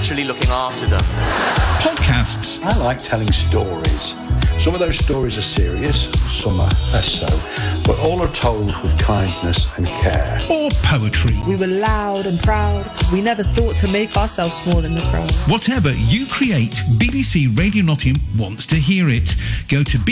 actually looking after them. Podcasts. I like telling stories. Some of those stories are serious, some are less so, but all are told with kindness and care. Or poetry. We were loud and proud. We never thought to make ourselves small in the crowd. Whatever you create, BBC Radio Nottingham wants to hear it. Go to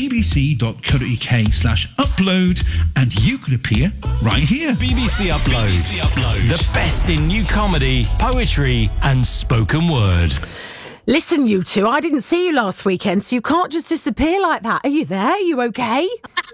bbc.co.uk/upload and you could appear right here. BBC Upload. The best in new comedy, poetry and spoken word. Listen, you two, I didn't see you last weekend, so you can't just disappear like that. Are you there? Are you okay?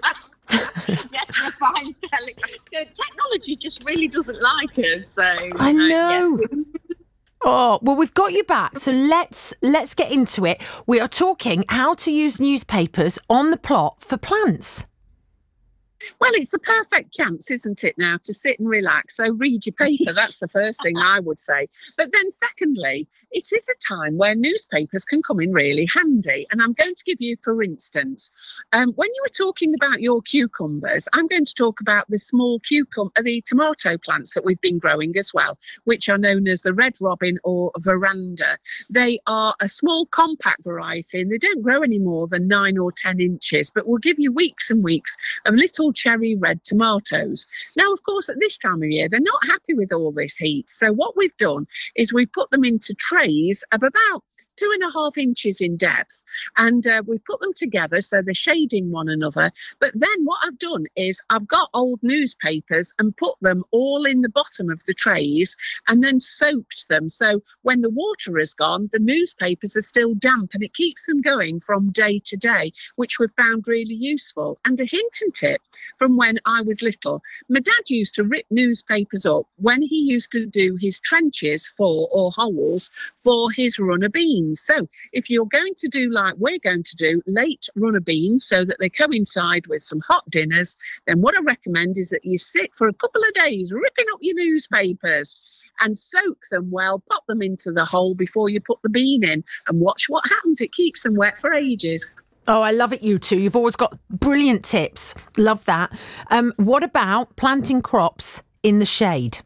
Yes, we're fine, Kelly. The technology just really doesn't like us, so... I know. Yeah. Oh, well, we've got you back, so let's get into it. We are talking how to use newspapers on the plot for plants. Well, it's a perfect chance, isn't it, now, to sit and relax. So read your paper. That's the first thing I would say. But then secondly, it is a time where newspapers can come in really handy. And I'm going to give you, for instance, when you were talking about your cucumbers, I'm going to talk about the small the tomato plants that we've been growing as well, which are known as the Red Robin or Veranda. They are a small compact variety and they don't grow any more than 9 or 10 inches, but will give you weeks and weeks of little cherry red tomatoes. Now, of course, at this time of year, they're not happy with all this heat. So what we've done is we put them into trays of about 2.5 inches in depth, and we put them together so they're shading one another. But then what I've done is I've got old newspapers and put them all in the bottom of the trays and then soaked them. So when the water is gone, the newspapers are still damp and it keeps them going from day to day, which we've found really useful. And a hint and tip from when I was little, my dad used to rip newspapers up when he used to do his trenches or holes for his runner beans. So if you're going to do like we're going to do, late runner beans so that they coincide with some hot dinners, then what I recommend is that you sit for a couple of days ripping up your newspapers and soak them well, pop them into the hole before you put the bean in and watch what happens. It keeps them wet for ages. Oh, I love it, you two. You've always got brilliant tips. Love that. What about planting crops in the shade?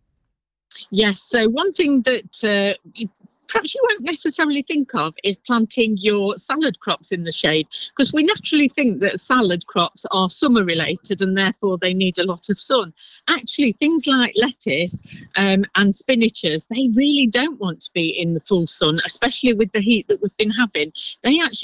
Yes, so one thing that perhaps you won't necessarily think of is planting your salad crops in the shade, because we naturally think that salad crops are summer related and therefore they need a lot of sun. Actually, things like lettuce and spinaches, they really don't want to be in the full sun, especially with the heat that we've been having. They actually